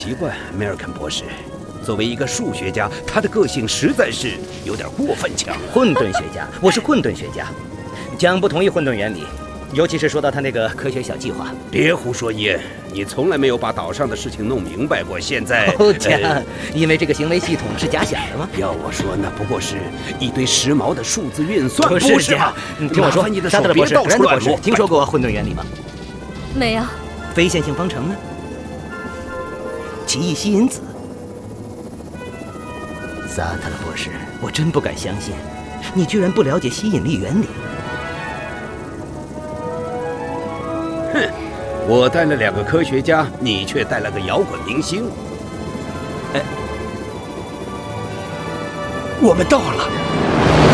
奇怪，梅尔肯博士，作为一个数学家，他的个性实在是有点过分强了。 混沌学家，我是混沌学家，讲不同意混沌原理，尤其是说到他那个科学小计划。 别胡说，伊恩，你从来没有把岛上的事情弄明白过。现在讲，因为这个行为系统是假想的吗？ 要我说，那不过是一堆时髦的数字运算，不是吗？ 听我说，沙特勒博士，布兰德博士，听说过混沌原理吗？ 没有。 非线性方程呢？奇异吸引子。萨特勒博士，我真不敢相信，你居然不了解吸引力原理。 哼，我带了2个科学家，你却带了个摇滚明星。 哎， 我们到了。